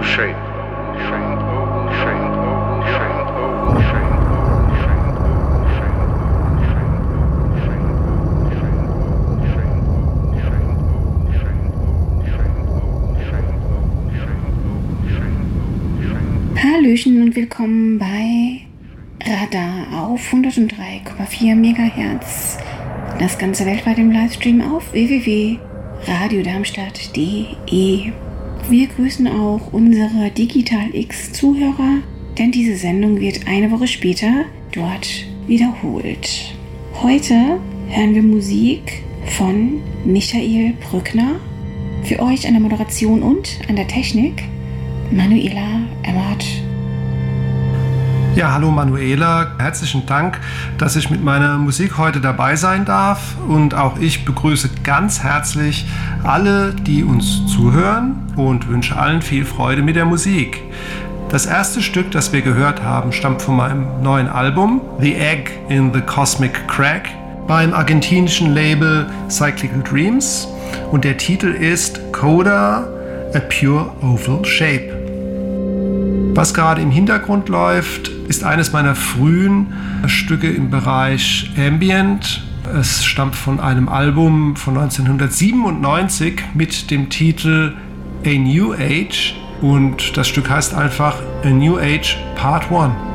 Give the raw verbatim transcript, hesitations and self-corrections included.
oval shape. Hallöchen und willkommen bei Radar auf hundertdrei Komma vier Megahertz. Das Ganze weltweit im Livestream auf w w w punkt radio darmstadt punkt d e. Wir grüßen auch unsere Digital X Zuhörer, denn diese Sendung wird eine Woche später dort wiederholt. Heute hören wir Musik von Michael Brückner. Für euch an der Moderation und an der Technik Manuela Emmert. Ja, hallo Manuela, herzlichen Dank, dass ich mit meiner Musik heute dabei sein darf, und auch ich begrüße ganz herzlich alle, die uns zuhören, und wünsche allen viel Freude mit der Musik. Das erste Stück, das wir gehört haben, stammt von meinem neuen Album The Egg in the Cosmic Crack beim argentinischen Label Cyclical Dreams, und der Titel ist Coda, A Pure Oval Shape. Was gerade im Hintergrund läuft, ist eines meiner frühen Stücke im Bereich Ambient. Es stammt von einem Album von neunzehnhundertsiebenundneunzig mit dem Titel A New Age, und das Stück heißt einfach A New Age Part eins.